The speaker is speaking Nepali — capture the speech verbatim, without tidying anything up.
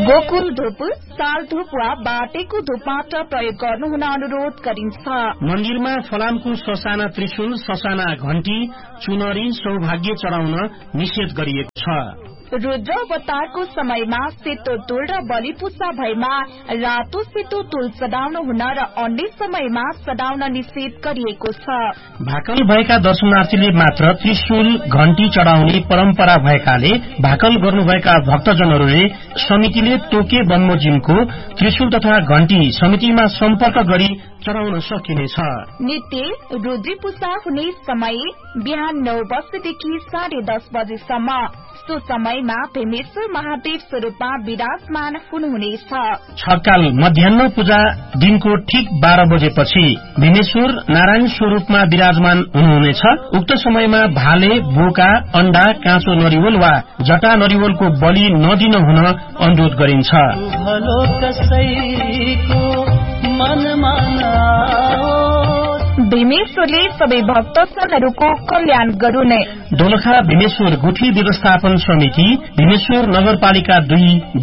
गोकुल धूप साल धूप वा बाटेको धूपबाट प्रयोग गर्नुहुन अनुरोध गरिन्छ। मन्दिरमा फलामको ससाना त्रिशूल, ससाना घण्टी, चुनरी, सौभाग्य चढाउन निषेध गरिएको छ। रुद्र अवतारको समयमा सेतो तुल र बलि पूजा भएमा रातो सेतो तुल चढाउन हुन र अन्य समयमा चढाउन निषेध गरिएको छ। भाकल भएका दर्शनार्थीले मात्र त्रिशूल घण्टी चढाउने परम्परा भएकाले भाकल गर्नुभएका भक्तजनहरूले समितिले तोके बमोजिमको त्रिशूल तथा घण्टी समितिमा सम्पर्क गरी चढाउन सकिनेछ। नित्य रुद्री पूजा हुने समय बिहान नौ बजेदेखि साढे दस बजेसम्म। सो समयमा भीमेश्वर महादेव स्वरूपमा विराजमान हुनुहुनेछ। छकाल मध्याह्न पूजा दिनको ठिक बाह्र बजेपछि भीमेश्वर नारायण स्वरूपमा विराजमान हुनुहुनेछ। उक्त समयमा भाले, बोका, अण्डा, काँचो नरिवल वा जटा नरिवलको बलि नदिन हुन अनुरोध गरिन्छ। भीमेश्वरले सबै भक्तजनहरूको कल्याण गरून्। दोलखा भीमेश्वर गुठी व्यवस्थापन समिति, भीमेश्वर नगरपालिका दुई